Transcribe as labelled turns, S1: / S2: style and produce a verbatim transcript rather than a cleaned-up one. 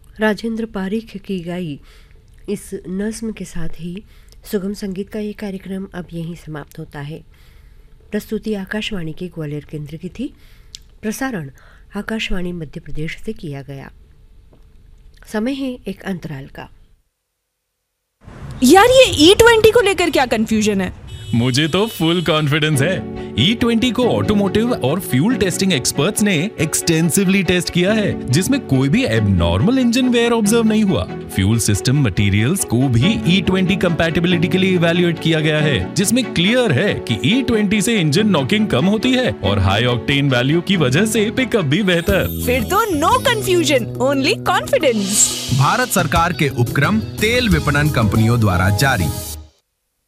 S1: राजेंद्र पारीख की गाई इस नज़्म के साथ ही सुगम संगीत का ये कार्यक्रम अब यहीं समाप्त होता है। प्रस्तुति आकाशवाणी के ग्वालियर केंद्र की थी। प्रसारण आकाशवाणी मध्य प्रदेश से किया गया। समय है एक अंतराल का।
S2: यार ये ई ट्वेंटी को लेकर क्या कंफ्यूजन है?
S3: मुझे तो फुल कॉन्फिडेंस है। ई ट्वेंटी को ऑटोमोटिव और फ्यूल टेस्टिंग एक्सपर्ट्स ने एक्सटेंसिवली टेस्ट किया है, जिसमें कोई भी एबनॉर्मल इंजन वेयर ऑब्जर्व नहीं हुआ। फ्यूल सिस्टम मटेरियल्स को भी ई ट्वेंटी कंपैटिबिलिटी के लिए इवैल्यूएट किया गया है, जिसमें क्लियर है कि ई ट्वेंटी से इंजन नॉकिंग कम होती है और हाई ऑक्टेन वैल्यू की वजह से पिकअप भी बेहतर।
S2: फिर तो no confusion, only confidence.
S4: Bharat सरकार के उपक्रम तेल विपणन कंपनियों द्वारा जारी।